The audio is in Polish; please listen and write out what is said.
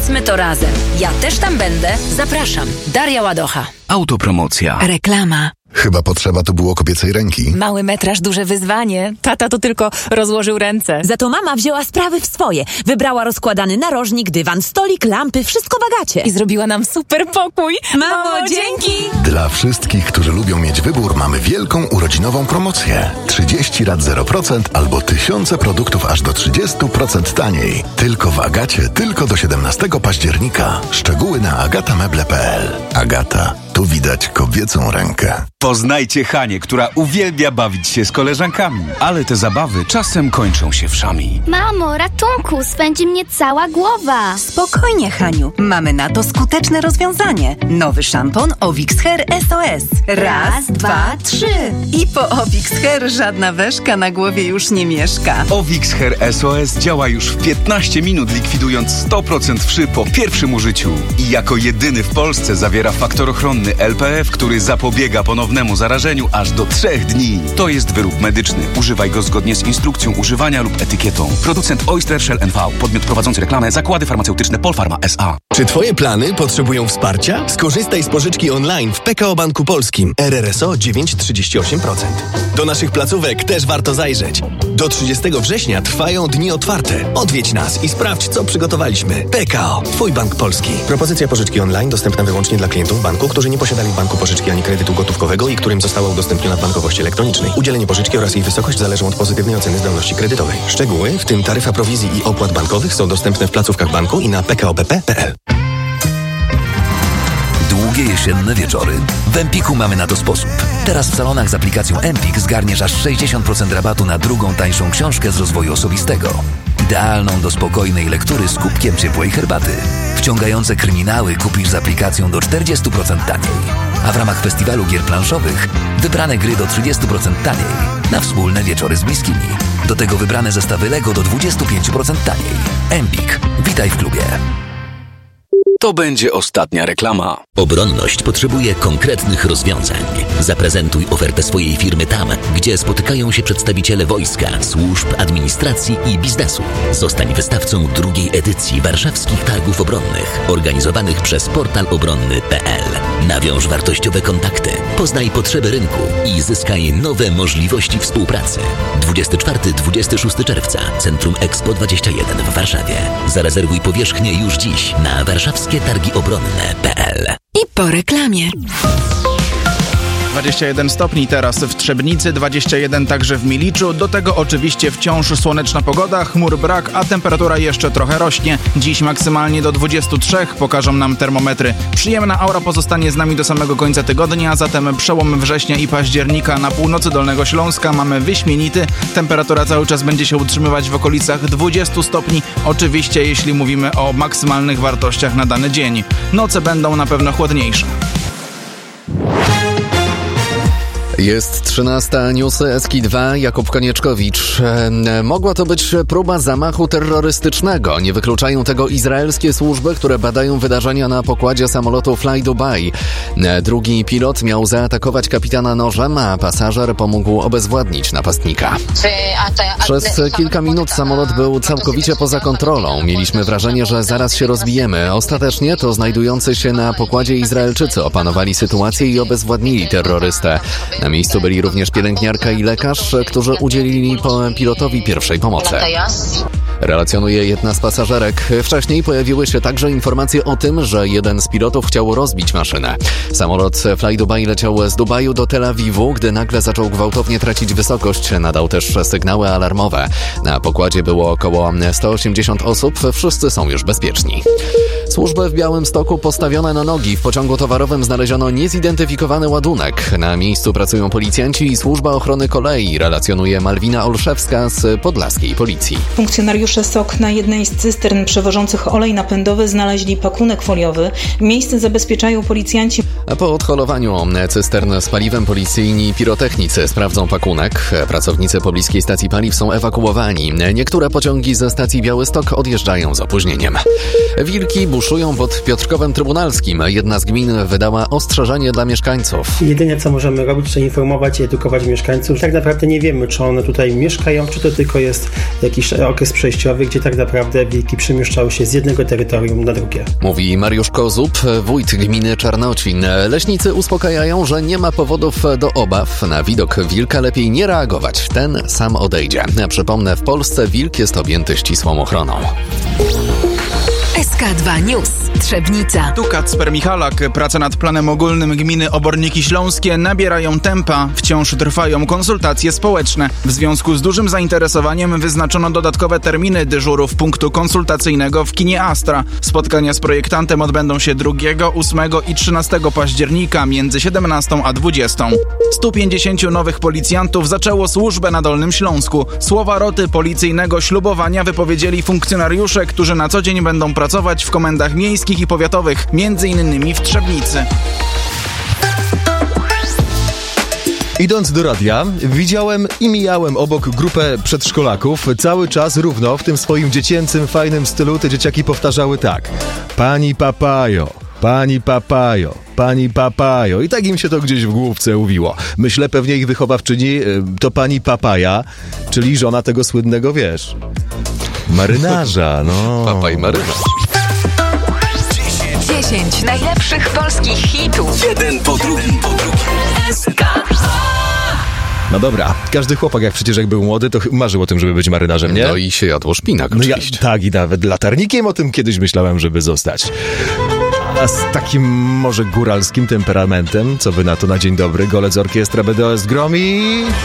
Zjedzmy to razem. Ja też tam będę. Zapraszam. Daria Ładocha. Autopromocja. Reklama. Chyba potrzeba tu było kobiecej ręki. Mały metraż, duże wyzwanie. Tata to tylko rozłożył ręce. Za to mama wzięła sprawy w swoje. Wybrała rozkładany narożnik, dywan, stolik, lampy, wszystko w Agacie. I zrobiła nam super pokój. Mamo, dzięki! Dla wszystkich, którzy lubią mieć wybór, mamy wielką urodzinową promocję. 30 rat 0% albo tysiące produktów aż do 30% taniej. Tylko w Agacie, tylko do 17 października. Szczegóły na agatameble.pl. Agata. Tu widać kobiecą rękę. Poznajcie Hanię, która uwielbia bawić się z koleżankami, ale te zabawy czasem kończą się wszami. Mamo, ratunku, swędzi mnie cała głowa. Spokojnie, Haniu. Mamy na to skuteczne rozwiązanie. Nowy szampon Ovix Hair SOS. Raz, dwa, trzy. I po Ovix Hair żadna weszka na głowie już nie mieszka. Ovix Hair SOS działa już w 15 minut, likwidując 100% wszy po pierwszym użyciu. I jako jedyny w Polsce zawiera faktor ochronny LPF, który zapobiega ponownemu zarażeniu aż do 3 dni. To jest wyrób medyczny. Używaj go zgodnie z instrukcją używania lub etykietą. Producent Oyster Shell NV. Podmiot prowadzący reklamę. Zakłady farmaceutyczne Polpharma S.A. Czy twoje plany potrzebują wsparcia? Skorzystaj z pożyczki online w PKO Banku Polskim. RRSO 9,38%. Do naszych placówek też warto zajrzeć. Do 30 września trwają dni otwarte. Odwiedź nas i sprawdź, co przygotowaliśmy. PKO. Twój Bank Polski. Propozycja pożyczki online dostępna wyłącznie dla klientów banku, którzy nie posiadali w banku pożyczki ani kredytu gotówkowego i którym została udostępniona w bankowości elektronicznej. Udzielenie pożyczki oraz jej wysokość zależą od pozytywnej oceny zdolności kredytowej. Szczegóły, w tym taryfa prowizji i opłat bankowych, są dostępne w placówkach banku i na pkobp.pl. Długie jesienne wieczory. W Empiku mamy na to sposób. Teraz w salonach z aplikacją Empik zgarniesz aż 60% rabatu na drugą tańszą książkę z rozwoju osobistego. Idealną do spokojnej lektury z kubkiem ciepłej herbaty. Wciągające kryminały kupisz z aplikacją do 40% taniej. A w ramach festiwalu gier planszowych wybrane gry do 30% taniej. Na wspólne wieczory z bliskimi. Do tego wybrane zestawy Lego do 25% taniej. Empik. Witaj w klubie. To będzie ostatnia reklama. Obronność potrzebuje konkretnych rozwiązań. Zaprezentuj ofertę swojej firmy tam, gdzie spotykają się przedstawiciele wojska, służb, administracji i biznesu. Zostań wystawcą drugiej edycji Warszawskich Targów Obronnych, organizowanych przez portal obronny.pl. Nawiąż wartościowe kontakty, poznaj potrzeby rynku i zyskaj nowe możliwości współpracy. 24-26 czerwca, Centrum Expo 21 w Warszawie. Zarezerwuj powierzchnię już dziś na warszawskietargiobronne.pl. I po reklamie. 21 stopni teraz w Trzebnicy, 21 także w Miliczu. Do tego oczywiście wciąż słoneczna pogoda, chmur brak, a temperatura jeszcze trochę rośnie. Dziś maksymalnie do 23 pokażą nam termometry. Przyjemna aura pozostanie z nami do samego końca tygodnia, zatem przełom września i października na północy Dolnego Śląska mamy wyśmienity. Temperatura cały czas będzie się utrzymywać w okolicach 20 stopni. Oczywiście jeśli mówimy o maksymalnych wartościach na dany dzień. Noce będą na pewno chłodniejsze. Jest 13, newsy SK2, Jakub Konieczkowicz. Mogła to być próba zamachu terrorystycznego. Nie wykluczają tego izraelskie służby, które badają wydarzenia na pokładzie samolotu Fly Dubai. Drugi pilot miał zaatakować kapitana nożem, a pasażer pomógł obezwładnić napastnika. Przez kilka minut samolot był całkowicie poza kontrolą. Mieliśmy wrażenie, że zaraz się rozbijemy. Ostatecznie to znajdujący się na pokładzie Izraelczycy opanowali sytuację i obezwładnili terrorystę. Na miejscu byli również pielęgniarka i lekarz, którzy udzielili pilotowi pierwszej pomocy. Relacjonuje jedna z pasażerek. Wcześniej pojawiły się także informacje o tym, że jeden z pilotów chciał rozbić maszynę. Samolot Fly Dubai leciał z Dubaju do Tel Awiwu, gdy nagle zaczął gwałtownie tracić wysokość. Nadał też sygnały alarmowe. Na pokładzie było około 180 osób. Wszyscy są już bezpieczni. Służby w Białymstoku postawione na nogi. W pociągu towarowym znaleziono niezidentyfikowany ładunek. Na miejscu pracują policjanci i Służba Ochrony Kolei, relacjonuje Malwina Olszewska z podlaskiej policji. Funkcjonariusze SOK na jednej z cystern przewożących olej napędowy znaleźli pakunek foliowy. Miejsce zabezpieczają policjanci. Po odholowaniu cystern z paliwem policyjni pirotechnicy sprawdzą pakunek. Pracownicy pobliskiej stacji paliw są ewakuowani. Niektóre pociągi ze stacji Białystok odjeżdżają z opóźnieniem. Wilki buszują pod Piotrkowem Trybunalskim. Jedna z gmin wydała ostrzeżenie dla mieszkańców. Jedynie co możemy robić, to informować i edukować mieszkańców. Tak naprawdę nie wiemy, czy one tutaj mieszkają, czy to tylko jest jakiś okres przejściowy, gdzie tak naprawdę wilki przemieszczały się z jednego terytorium na drugie. Mówi Mariusz Kozub, wójt gminy Czarnocin. Leśnicy uspokajają, że nie ma powodów do obaw. Na widok wilka lepiej nie reagować. Ten sam odejdzie. Przypomnę, w Polsce wilk jest objęty ścisłą ochroną. SK2 News. Trzebnica. Tu Kacper Michalak. Prace nad planem ogólnym gminy Oborniki Śląskie nabierają tempa. Wciąż trwają konsultacje społeczne. W związku z dużym zainteresowaniem wyznaczono dodatkowe terminy dyżurów punktu konsultacyjnego w kinie Astra. Spotkania z projektantem odbędą się 2, 8 i 13 października między 17 a 20. 150 nowych policjantów zaczęło służbę na Dolnym Śląsku. Słowa roty policyjnego ślubowania wypowiedzieli funkcjonariusze, którzy na co dzień będą pracować w komendach miejskich i powiatowych, m.in. w Trzebnicy. Idąc do radia, widziałem i mijałem obok grupę przedszkolaków. Cały czas równo w tym swoim dziecięcym, fajnym stylu te dzieciaki powtarzały tak: pani papajo, pani papajo, pani papajo. I tak im się to gdzieś w główce uwiło. Myślę, pewnie ich wychowawczyni to pani papaja, czyli żona tego słynnego, wiesz, marynarza, no. Papaj marynarz. 10 najlepszych polskich hitów. Jeden po drugim. No dobra, każdy chłopak jak był młody, to marzył o tym, żeby być marynarzem, nie? No i się jadło szpinak, oczywiście. Tak, i nawet latarnikiem o tym kiedyś myślałem, żeby zostać. A z takim może góralskim temperamentem, co wy na to na dzień dobry? Golec Orkiestra BDOS Gromi...